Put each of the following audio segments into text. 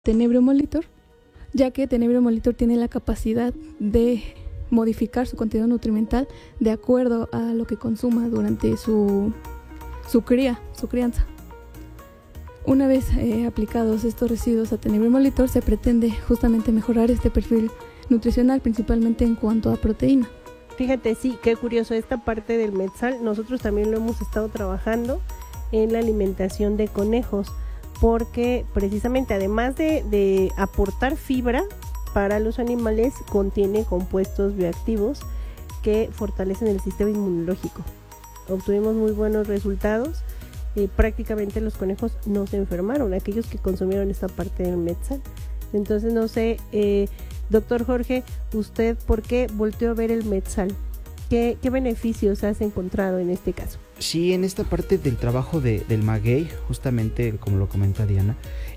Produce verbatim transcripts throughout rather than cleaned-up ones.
Tenebrio Molitor, ya que Tenebrio Molitor tiene la capacidad de modificar su contenido nutrimental de acuerdo a lo que consuma durante su, su cría, su crianza. Una vez eh, aplicados estos residuos a Tenebrio Molitor, se pretende justamente mejorar este perfil nutricional, principalmente en cuanto a proteína. Fíjate, sí, qué curioso, esta parte del Medsal, nosotros también lo hemos estado trabajando en la alimentación de conejos, porque precisamente además de, de aportar fibra para los animales, contiene compuestos bioactivos que fortalecen el sistema inmunológico. Obtuvimos muy buenos resultados. Eh, prácticamente los conejos no se enfermaron, aquellos que consumieron esta parte del Medsal. Entonces no sé, eh, doctor Jorge, usted ¿por qué volteó a ver el Medsal? ¿Qué, qué beneficios has encontrado en este caso? Sí, en esta parte del trabajo de, del maguey, justamente como lo comenta Diana,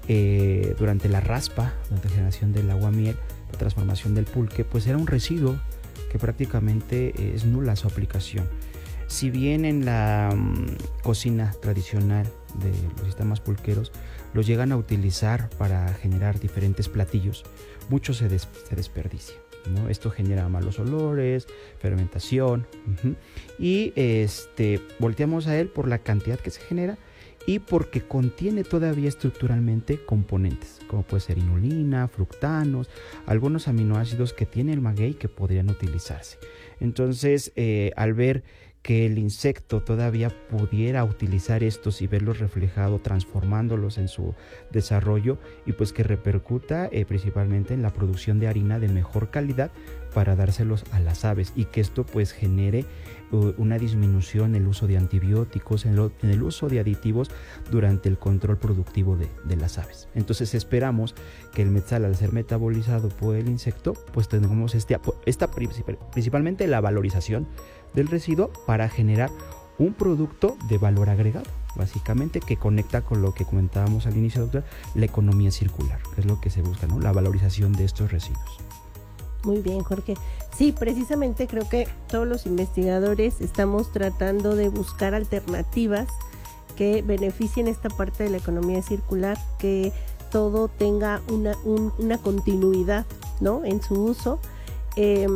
eh, durante la raspa, durante la generación del aguamiel, la transformación del pulque, pues era un residuo que prácticamente es nula su aplicación. Si bien en la um, cocina tradicional de los sistemas pulqueros los llegan a utilizar para generar diferentes platillos, mucho se, des- se desperdicia, ¿no? Esto genera malos olores, fermentación, uh-huh. y este, volteamos a él por la cantidad que se genera y porque contiene todavía estructuralmente componentes, como puede ser inulina, fructanos, algunos aminoácidos que tiene el maguey que podrían utilizarse. Entonces, eh, al ver que el insecto todavía pudiera utilizar estos y verlos reflejado, transformándolos en su desarrollo, y pues que repercuta eh, principalmente en la producción de harina de mejor calidad para dárselos a las aves, y que esto pues genere uh, una disminución en el uso de antibióticos, en, lo, en el uso de aditivos durante el control productivo de, de las aves. Entonces esperamos que el Medsal, al ser metabolizado por el insecto, pues tengamos este, esta principal, principalmente la valorización del residuo para generar un producto de valor agregado, básicamente, que conecta con lo que comentábamos al inicio, doctora, la economía circular, que es lo que se busca, ¿no? La valorización de estos residuos. Muy bien, Jorge. Sí, precisamente creo que todos los investigadores estamos tratando de buscar alternativas que beneficien esta parte de la economía circular, que todo tenga una, un, una continuidad, ¿no?, en su uso. Eh,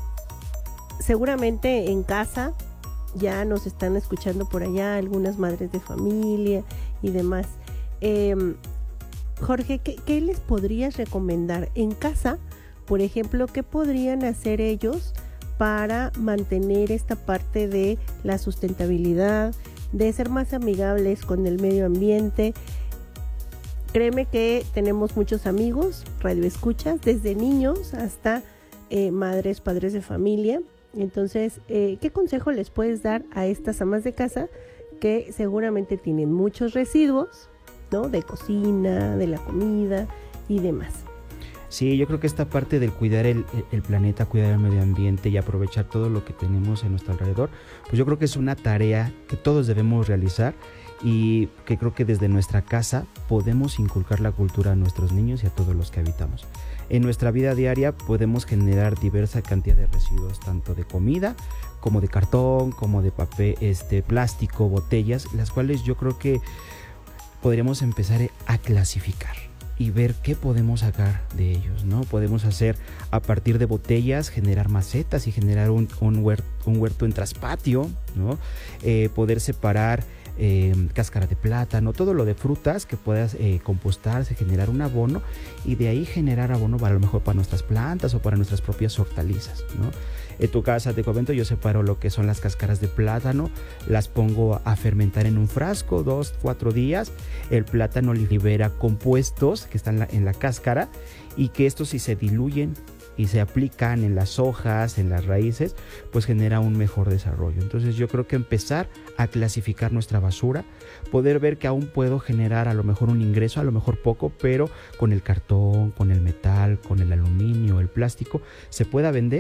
seguramente en casa ya nos están escuchando por allá algunas madres de familia y demás. Eh, Jorge, ¿qué, qué les podrías recomendar en casa? Por ejemplo, ¿qué podrían hacer ellos para mantener esta parte de la sustentabilidad, de ser más amigables con el medio ambiente? Créeme que tenemos muchos amigos, radioescuchas, desde niños hasta eh, madres, padres de familia. Entonces, eh, ¿qué consejo les puedes dar a estas amas de casa que seguramente tienen muchos residuos, ¿no?, de cocina, de la comida y demás? Sí, yo creo que esta parte del cuidar el, el planeta, cuidar el medio ambiente y aprovechar todo lo que tenemos en nuestro alrededor, pues yo creo que es una tarea que todos debemos realizar, y que creo que desde nuestra casa podemos inculcar la cultura a nuestros niños y a todos los que habitamos. En nuestra vida diaria podemos generar diversa cantidad de residuos, tanto de comida como de cartón, como de papel, este, plástico, botellas, las cuales yo creo que podríamos empezar a clasificar y ver qué podemos sacar de ellos, ¿no? Podemos hacer a partir de botellas, generar macetas y generar un, un, huerto, un huerto en traspatio, ¿no? Eh, poder separar eh, cáscara de plátano, todo lo de frutas que puedas eh, compostarse, generar un abono, y de ahí generar abono para, a lo mejor para nuestras plantas o para nuestras propias hortalizas, ¿no? En tu casa, te comento, yo separo lo que son las cáscaras de plátano, las pongo a fermentar en un frasco, dos, cuatro días. El plátano libera compuestos que están en la, en la cáscara, y que estos, si se diluyen y se aplican en las hojas, en las raíces, pues genera un mejor desarrollo. Entonces yo creo que empezar a clasificar nuestra basura, poder ver que aún puedo generar a lo mejor un ingreso, a lo mejor poco, pero con el cartón, con el metal, con el aluminio, el plástico, se pueda vender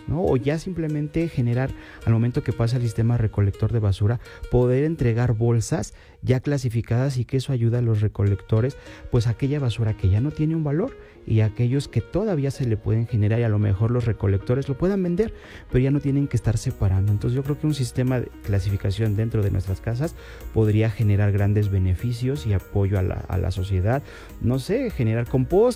¿no? O ya simplemente generar, al momento que pasa el sistema recolector de basura, poder entregar bolsas ya clasificadas, y que eso ayuda a los recolectores, pues aquella basura que ya no tiene un valor, y aquellos que todavía se le pueden generar, y a lo mejor los recolectores lo puedan vender, pero ya no tienen que estar separando. Entonces yo creo que un sistema de clasificación dentro de nuestras casas podría generar grandes beneficios y apoyo a la, a la sociedad. No sé, generar compost,